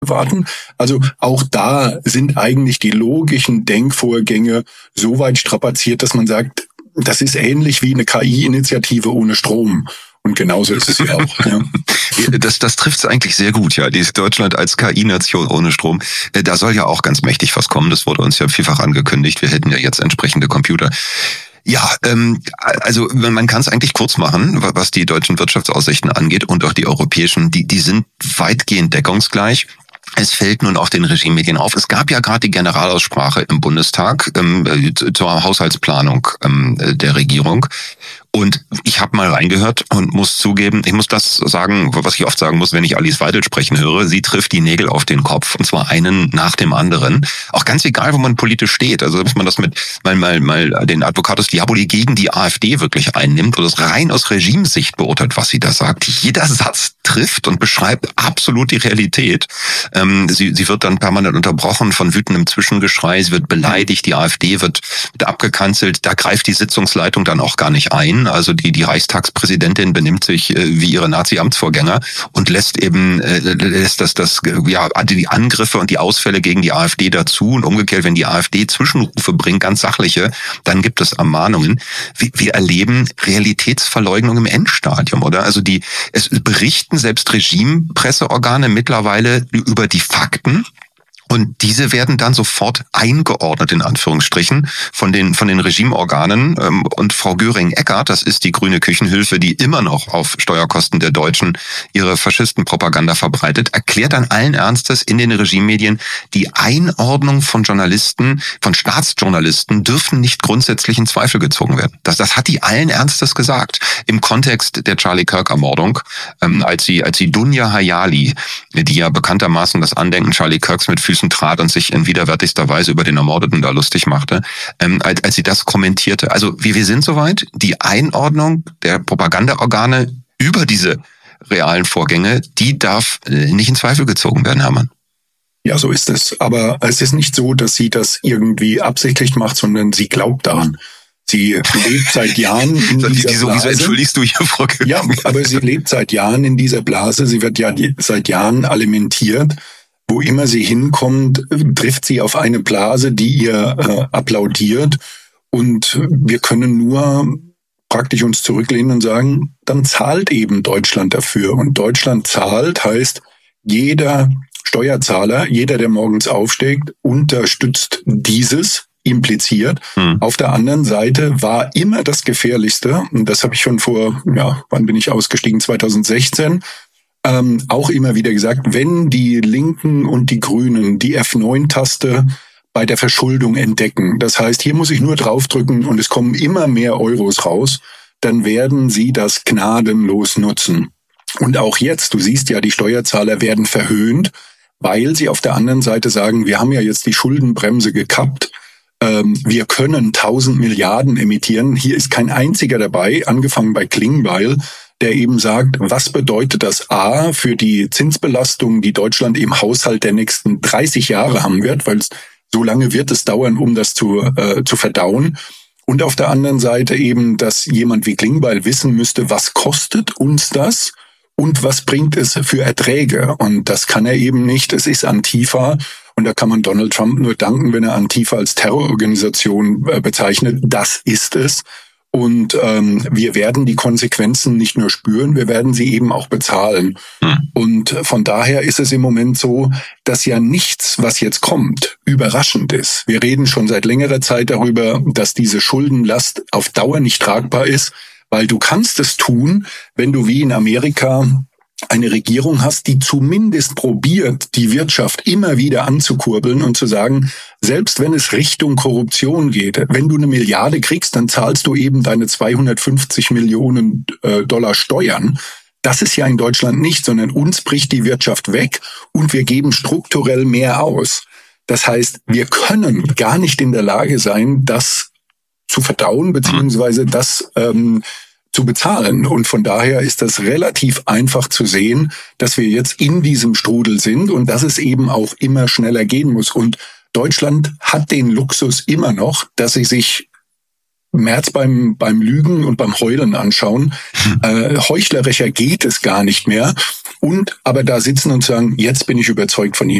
warten. Also auch da sind eigentlich die logischen Denkvorgänge so weit strapaziert, dass man sagt, das ist ähnlich wie eine KI-Initiative ohne Strom. Und genauso ist es ja auch. Ja. Das trifft es eigentlich sehr gut, ja. Dieses Deutschland als KI-Nation ohne Strom. Da soll ja auch ganz mächtig was kommen. Das wurde uns ja vielfach angekündigt. Wir hätten ja jetzt entsprechende Computer. Ja, also man kann es eigentlich kurz machen, was die deutschen Wirtschaftsaussichten angeht und auch die europäischen. Die sind weitgehend deckungsgleich. Es fällt nun auch den Regiemedien auf. Es gab ja gerade die Generalaussprache im Bundestag zur Haushaltsplanung der Regierung. Und ich habe mal reingehört und muss zugeben, ich muss das sagen, was ich oft sagen muss, wenn ich Alice Weidel sprechen höre. Sie trifft die Nägel auf den Kopf, und zwar einen nach dem anderen. Auch ganz egal, wo man politisch steht. Also, dass man das mit mal den Advocatus Diaboli gegen die AfD wirklich einnimmt oder es rein aus Regimesicht beurteilt, was sie da sagt. Jeder Satz trifft und beschreibt absolut die Realität. Sie wird dann permanent unterbrochen von wütendem Zwischengeschrei. Sie wird beleidigt. Die AfD wird abgekanzelt. Da greift die Sitzungsleitung dann auch gar nicht ein. Also die Reichstagspräsidentin benimmt sich wie ihre Nazi-Amtsvorgänger und lässt die Angriffe und die Ausfälle gegen die AfD dazu. Und umgekehrt, wenn die AfD Zwischenrufe bringt, ganz sachliche, dann gibt es Ermahnungen. Wir erleben Realitätsverleugnung im Endstadium, oder? Also es berichten selbst Regimepresseorgane mittlerweile über die Fakten. Und diese werden dann sofort eingeordnet, in Anführungsstrichen, von den Regimeorganen. Und Frau Göring-Eckardt, das ist die grüne Küchenhilfe, die immer noch auf Steuerkosten der Deutschen ihre Faschistenpropaganda verbreitet, erklärt dann allen Ernstes in den Regimemedien, die Einordnung von Journalisten, von Staatsjournalisten, dürfen nicht grundsätzlich in Zweifel gezogen werden. Das hat die allen Ernstes gesagt. Im Kontext der Charlie Kirk-Ermordung, als sie Dunja Hayali, die ja bekanntermaßen das Andenken Charlie Kirks mit Füßen trat und sich in widerwärtigster Weise über den Ermordeten da lustig machte, als sie das kommentierte. Also wir sind soweit, die Einordnung der Propagandaorgane über diese realen Vorgänge, die darf nicht in Zweifel gezogen werden, Hermann. Ja, so ist es. Aber es ist nicht so, dass sie das irgendwie absichtlich macht, sondern sie glaubt daran. Sie lebt seit Jahren in dieser Blase. Wieso entschuldigst du hier, Frau Göring? Ja, aber sie lebt seit Jahren in dieser Blase. Sie wird ja seit Jahren alimentiert. Wo immer sie hinkommt, trifft sie auf eine Blase, die ihr applaudiert. Und wir können nur praktisch uns zurücklehnen und sagen, dann zahlt eben Deutschland dafür. Und Deutschland zahlt heißt, jeder Steuerzahler, jeder, der morgens aufsteht, unterstützt dieses, impliziert. Auf der anderen Seite war immer das Gefährlichste, und das habe ich schon wann bin ich ausgestiegen? 2016, auch immer wieder gesagt, wenn die Linken und die Grünen die F9-Taste bei der Verschuldung entdecken, das heißt, hier muss ich nur draufdrücken und es kommen immer mehr Euros raus, dann werden sie das gnadenlos nutzen. Und auch jetzt, du siehst ja, die Steuerzahler werden verhöhnt, weil sie auf der anderen Seite sagen, wir haben ja jetzt die Schuldenbremse gekappt, wir können 1000 Milliarden emittieren, hier ist kein einziger dabei, angefangen bei Klingbeil, der eben sagt, was bedeutet das A für die Zinsbelastung, die Deutschland im Haushalt der nächsten 30 Jahre haben wird, weil so lange wird es dauern, um das zu verdauen. Und auf der anderen Seite eben, dass jemand wie Klingbeil wissen müsste, was kostet uns das und was bringt es für Erträge. Und das kann er eben nicht. Es ist Antifa. Und da kann man Donald Trump nur danken, wenn er Antifa als Terrororganisation bezeichnet. Das ist es. Und wir werden die Konsequenzen nicht nur spüren, wir werden sie eben auch bezahlen. Und von daher ist es im Moment so, dass ja nichts, was jetzt kommt, überraschend ist. Wir reden schon seit längerer Zeit darüber, dass diese Schuldenlast auf Dauer nicht tragbar ist, weil du kannst es tun, wenn du wie in Amerika eine Regierung hast, die zumindest probiert, die Wirtschaft immer wieder anzukurbeln und zu sagen, selbst wenn es Richtung Korruption geht, wenn du 1 Milliarde kriegst, dann zahlst du eben deine 250 Millionen Dollar Steuern. Das ist ja in Deutschland nicht, sondern uns bricht die Wirtschaft weg und wir geben strukturell mehr aus. Das heißt, wir können gar nicht in der Lage sein, das zu verdauen, beziehungsweise das zu bezahlen. Und von daher ist das relativ einfach zu sehen, dass wir jetzt in diesem Strudel sind und dass es eben auch immer schneller gehen muss. Und Deutschland hat den Luxus immer noch, dass sie sich Merz beim Lügen und beim Heulen anschauen. Heuchlerischer geht es gar nicht mehr. und aber da sitzen und sagen, jetzt bin ich überzeugt von ihm.